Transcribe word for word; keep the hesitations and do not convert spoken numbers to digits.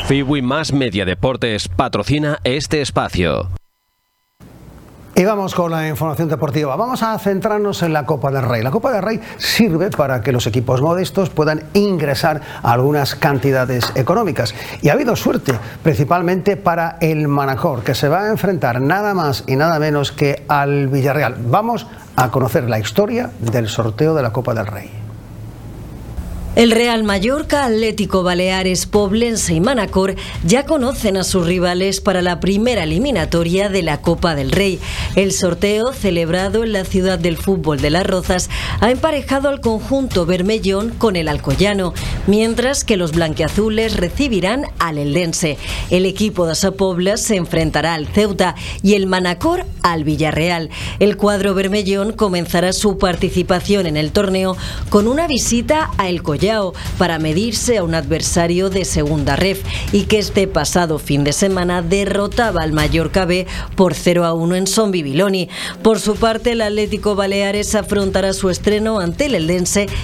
Fiwi Más Media Deportes patrocina este espacio. Y vamos con la información deportiva. Vamos a centrarnos en la Copa del Rey. La Copa del Rey sirve para que los equipos modestos puedan ingresar a algunas cantidades económicas. Y ha habido suerte, principalmente para el Manacor, que se va a enfrentar nada más y nada menos que al Villarreal. Vamos a conocer la historia del sorteo de la Copa del Rey. El Real Mallorca, Atlético Baleares, Poblense y Manacor ya conocen a sus rivales para la primera eliminatoria de la Copa del Rey. El sorteo, celebrado en la ciudad del fútbol de Las Rozas, ha emparejado al conjunto bermellón con el alcoyano, mientras que los blanquiazules recibirán al eldense. El equipo de Sa Pobla se enfrentará al Ceuta y el Manacor al Villarreal. El cuadro bermellón comenzará su participación en el torneo con una visita a El Collao para medirse a un adversario de segunda ref y que este pasado fin de semana derrotaba al Mallorca B por cero a uno en Son Bibiloni. Por su parte, el Atlético Baleares afrontará su estreno ante el eldense